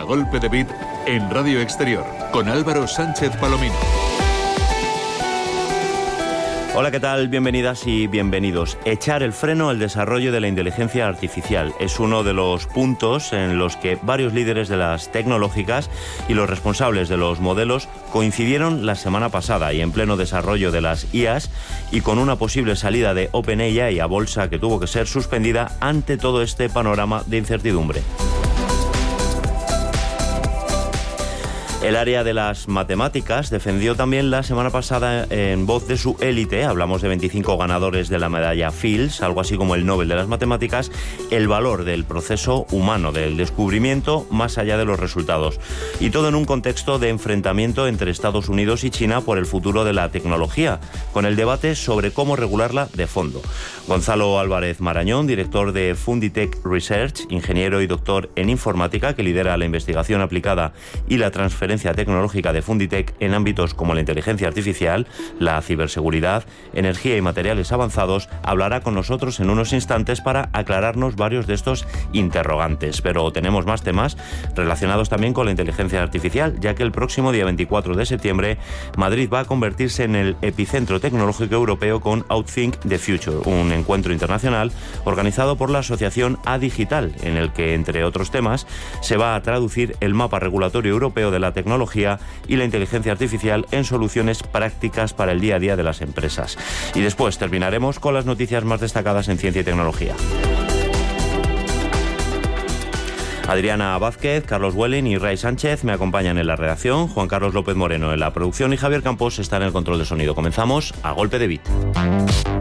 Golpe de Beat en Radio Exterior con Álvaro Sánchez Palomino. Hola, ¿qué tal? Bienvenidas y bienvenidos. Echar el freno al desarrollo de la inteligencia artificial es uno de los puntos en los que varios líderes de las tecnológicas y los responsables de los modelos coincidieron la semana pasada y en pleno desarrollo de las IAs y con una posible salida de OpenAI a bolsa que tuvo que ser suspendida ante todo este panorama de incertidumbre. El área de las matemáticas defendió también la semana pasada en voz de su élite, hablamos de 25 ganadores de la medalla Fields, algo así como el Nobel de las Matemáticas, el valor del proceso humano, del descubrimiento más allá de los resultados. Y todo en un contexto de enfrentamiento entre Estados Unidos y China por el futuro de la tecnología, con el debate sobre cómo regularla de fondo. Gonzalo Álvarez Marañón, director de Funditech Research, ingeniero y doctor en informática, que lidera la investigación aplicada y la transferencia tecnológica de Funditech en ámbitos como la inteligencia artificial, la ciberseguridad, energía y materiales avanzados, hablará con nosotros en unos instantes para aclararnos varios de estos interrogantes. Pero tenemos más temas relacionados también con la inteligencia artificial, ya que el próximo día 24 de septiembre Madrid va a convertirse en el epicentro tecnológico europeo con Outthink the Future, un encuentro internacional organizado por la asociación A-Digital, en el que, entre otros temas, se va a traducir el mapa regulatorio europeo de la tecnología y la inteligencia artificial en soluciones prácticas para el día a día de las empresas. Y después terminaremos con las noticias más destacadas en ciencia y tecnología. Adriana Vázquez, Carlos Welling y Ray Sánchez me acompañan en la redacción, Juan Carlos López Moreno en la producción y Javier Campos está en el control de sonido. Comenzamos a golpe de beat.